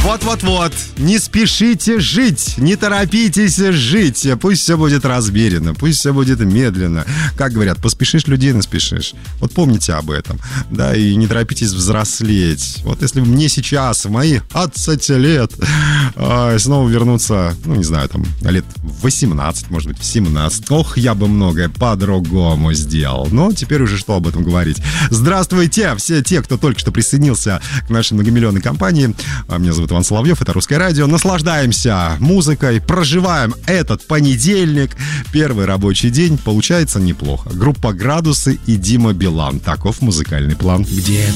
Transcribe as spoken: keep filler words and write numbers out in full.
Вот-вот-вот, не спешите жить, не торопитесь жить. Пусть все будет размеренно, пусть все будет медленно. Как говорят, поспешишь, людей наспешишь. Вот помните об этом, да, и не торопитесь взрослеть. Вот если бы мне сейчас, в мои двадцать лет, снова вернуться, ну, не знаю, там, лет восемнадцать, может быть, в семнадцать, ох, я бы многое по-другому сделал. Но теперь уже что об этом говорить. Здравствуйте, все те, кто только что присоединился к нашей многомиллионной компании. Меня зовут Иван Соловьев, это «Русское радио». Наслаждаемся музыкой, проживаем этот понедельник. Первый рабочий день, получается неплохо. Группа «Градусы» и Дима Билан. Таков музыкальный план. Где